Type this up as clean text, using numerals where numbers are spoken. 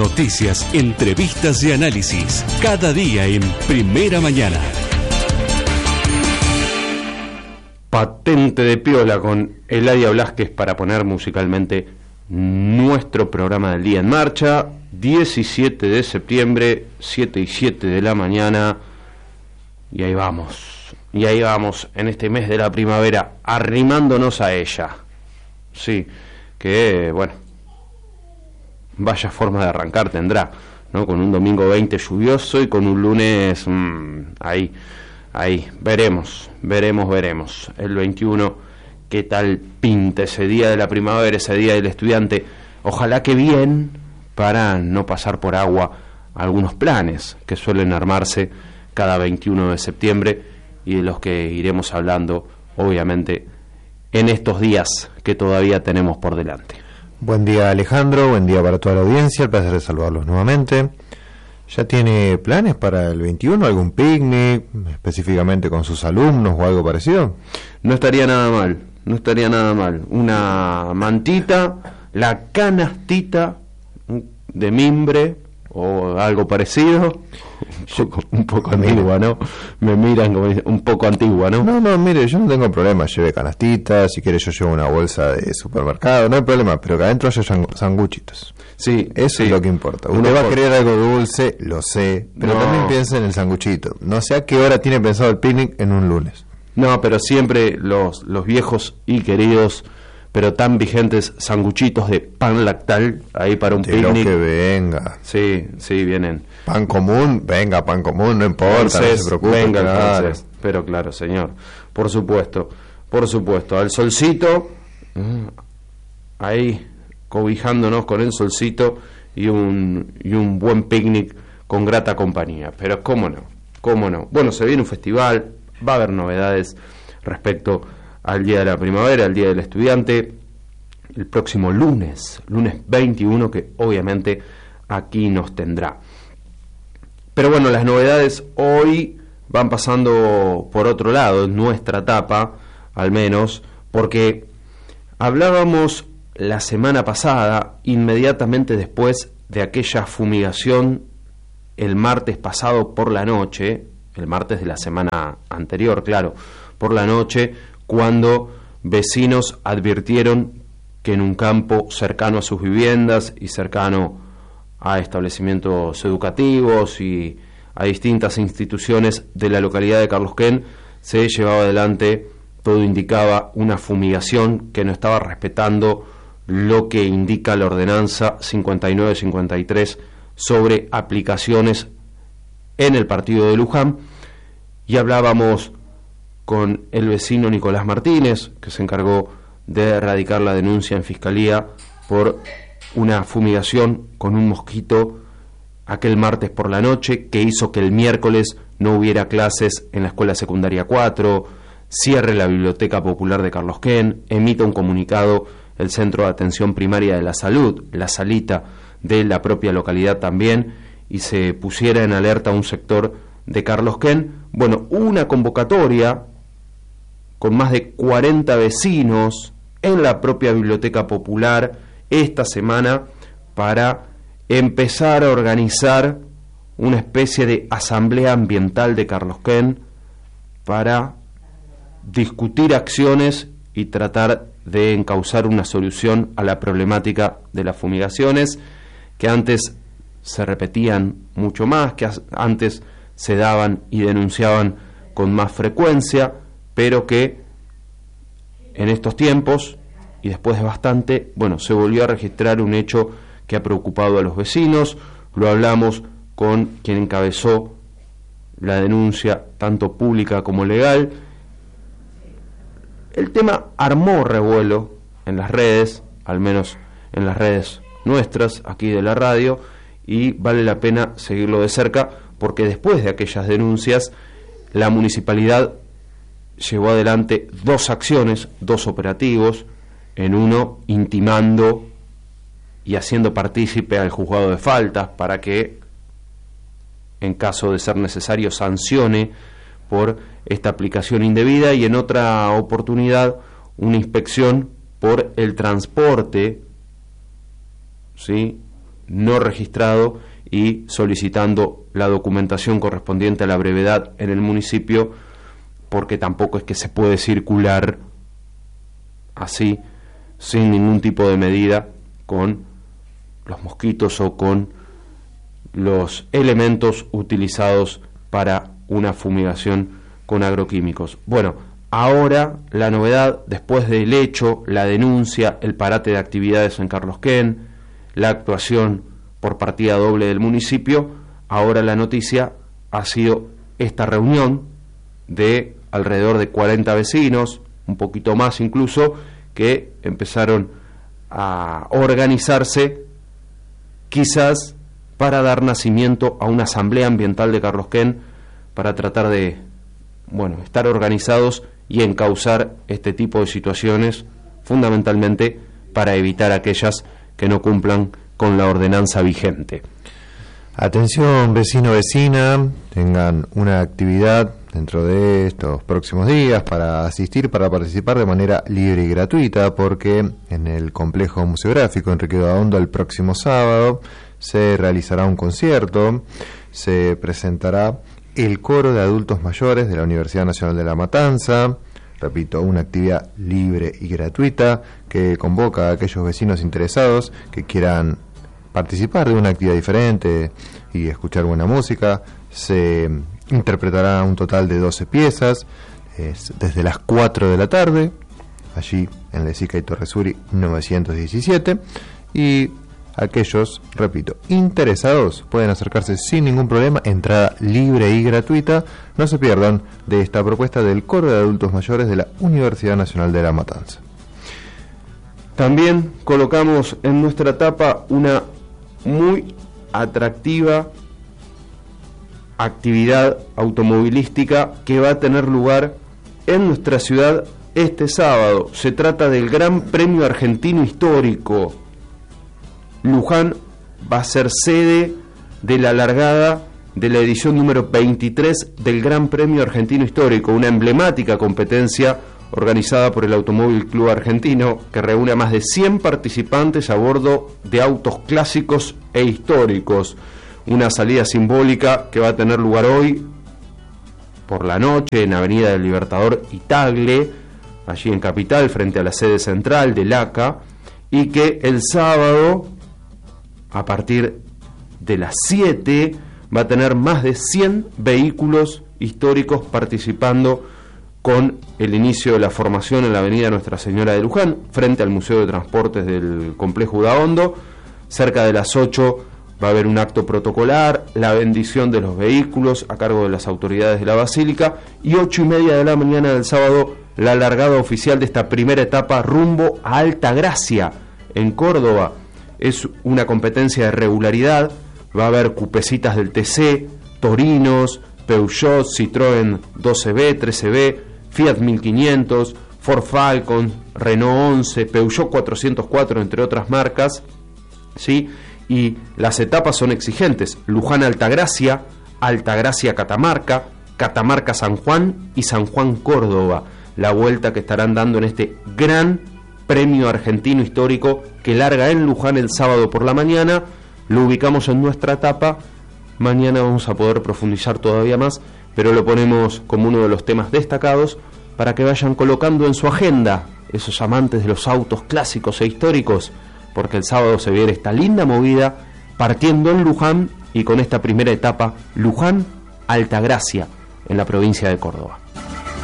noticias, entrevistas y análisis. Cada día en Primera Mañana. Patente de piola con Eladia Blasquez para poner musicalmente nuestro programa del día en marcha. 17 de septiembre, 7:07 de la mañana. Y ahí vamos en este mes de la primavera, arrimándonos a ella. Sí, que bueno, vaya forma de arrancar tendrá, ¿no? Con un domingo 20 lluvioso y con un lunes ahí veremos el 21 qué tal pinta ese día de la primavera, ese día del estudiante. Ojalá que bien, para no pasar por agua algunos planes que suelen armarse cada 21 de septiembre y de los que iremos hablando obviamente en estos días que todavía tenemos por delante. Buen día, Alejandro, buen día para toda la audiencia, el placer de saludarlos nuevamente. ¿Ya tiene planes para el 21? ¿Algún picnic específicamente con sus alumnos o algo parecido? No estaría nada mal. Una mantita, la canastita de mimbre o algo parecido. Un poco antigua, ¿no? Me miran como un poco antigua, ¿no? No, mire, yo no tengo problema, lleve canastitas, si quiere yo llevo una bolsa de supermercado, no hay problema, pero que adentro haya sanguchitos. Sí, eso es lo que importa. Uno va a querer algo dulce, lo sé, pero también piensa en el sanguchito. No sé a qué hora tiene pensado el picnic en un lunes. No, pero siempre los viejos y queridos, pero tan vigentes sanguchitos de pan lactal ahí para un picnic. Lo que venga. Sí, vienen. Pan común, no importa, francés, no se preocupe. Venga, claro. Francés. Pero claro, señor, por supuesto, al solcito, ahí cobijándonos con el solcito y un buen picnic con grata compañía. Pero cómo no. Bueno, se viene un festival, va a haber novedades respecto al Día de la Primavera, al Día del Estudiante, el próximo lunes 21, que obviamente aquí nos tendrá. Pero bueno, las novedades hoy van pasando por otro lado, en nuestra etapa, al menos, porque hablábamos la semana pasada, inmediatamente después de aquella fumigación el martes pasado por la noche, el martes de la semana anterior, claro, por la noche, cuando vecinos advirtieron que en un campo cercano a sus viviendas y cercano a establecimientos educativos y a distintas instituciones de la localidad de Carlos Quén se llevaba adelante, todo indicaba, una fumigación que no estaba respetando lo que indica la ordenanza 5953 sobre aplicaciones en el partido de Luján, y hablábamos con el vecino Nicolás Martínez, que se encargó de erradicar la denuncia en Fiscalía por una fumigación con un mosquito aquel martes por la noche, que hizo que el miércoles no hubiera clases en la Escuela Secundaria 4, cierre la Biblioteca Popular de Carlos Quén, emita un comunicado el Centro de Atención Primaria de la Salud, la salita de la propia localidad también, y se pusiera en alerta un sector de Carlos Quén. Bueno, una convocatoria con más de 40 vecinos en la propia Biblioteca Popular esta semana para empezar a organizar una especie de asamblea ambiental de Carlos Quén para discutir acciones y tratar de encauzar una solución a la problemática de las fumigaciones, que antes se repetían mucho más, que antes se daban y denunciaban con más frecuencia, pero que en estos tiempos, y después de bastante, bueno, se volvió a registrar un hecho que ha preocupado a los vecinos. Lo hablamos con quien encabezó la denuncia, tanto pública como legal. El tema armó revuelo en las redes, al menos en las redes nuestras, aquí de la radio, y vale la pena seguirlo de cerca, porque después de aquellas denuncias, la municipalidad llevó adelante 2 acciones, 2 operativos, en uno intimando y haciendo partícipe al juzgado de faltas para que, en caso de ser necesario, sancione por esta aplicación indebida, y en otra oportunidad una inspección por el transporte, ¿sí?, no registrado y solicitando la documentación correspondiente a la brevedad en el municipio, porque tampoco es que se puede circular así, sin ningún tipo de medida, con los mosquitos o con los elementos utilizados para una fumigación con agroquímicos. Bueno, ahora la novedad, después del hecho, la denuncia, el parate de actividades en Carlos Quén, la actuación por partida doble del municipio, ahora la noticia ha sido esta reunión de alrededor de 40 vecinos, un poquito más incluso, que empezaron a organizarse quizás para dar nacimiento a una asamblea ambiental de Carlos Quén, para tratar de, estar organizados y encauzar este tipo de situaciones, fundamentalmente para evitar aquellas que no cumplan con la ordenanza vigente. Atención, vecino, vecina, tengan una actividad dentro de estos próximos días para asistir, para participar de manera libre y gratuita, porque en el complejo museográfico Enrique Daondo el próximo sábado se realizará un concierto, se presentará el coro de adultos mayores de la Universidad Nacional de La Matanza, repito, una actividad libre y gratuita que convoca a aquellos vecinos interesados que quieran participar de una actividad diferente y escuchar buena música. Se interpretará un total de 12 piezas, desde las 4 de la tarde, allí en Lezica y Torresuri 917, y aquellos, repito, interesados pueden acercarse sin ningún problema, entrada libre y gratuita. No se pierdan de esta propuesta del coro de adultos mayores de la Universidad Nacional de La Matanza. También colocamos en nuestra tapa una muy atractiva actividad automovilística que va a tener lugar en nuestra ciudad este sábado. Se trata del Gran Premio Argentino Histórico. Luján va a ser sede de la largada de la edición número 23 del Gran Premio Argentino Histórico, una emblemática competencia organizada por el Automóvil Club Argentino, que reúne a más de 100 participantes a bordo de autos clásicos e históricos. Una salida simbólica que va a tener lugar hoy por la noche en Avenida del Libertador y Tagle, allí en Capital, frente a la sede central del ACA, y que el sábado, a partir de las 7, va a tener más de 100 vehículos históricos participando con el inicio de la formación en la avenida Nuestra Señora de Luján, frente al Museo de Transportes del Complejo Daondo. Cerca de las 8 va a haber un acto protocolar, la bendición de los vehículos a cargo de las autoridades de la Basílica, y 8:30 de la mañana del sábado la largada oficial de esta primera etapa rumbo a Altagracia, en Córdoba. Es una competencia de regularidad, va a haber cupecitas del TC, Torinos, Peugeot, Citroën 12B, 13B, Fiat 1500, Ford Falcon, Renault 11, Peugeot 404, entre otras marcas, ¿sí? Y las etapas son exigentes: Luján Altagracia, Altagracia Catamarca, Catamarca San Juan y San Juan Córdoba, la vuelta que estarán dando en este Gran Premio Argentino Histórico que larga en Luján el sábado por la mañana. Lo ubicamos en nuestra etapa. Mañana vamos a poder profundizar todavía más, pero lo ponemos como uno de los temas destacados para que vayan colocando en su agenda esos amantes de los autos clásicos e históricos, porque el sábado se viene esta linda movida partiendo en Luján y con esta primera etapa Luján Altagracia en la provincia de Córdoba.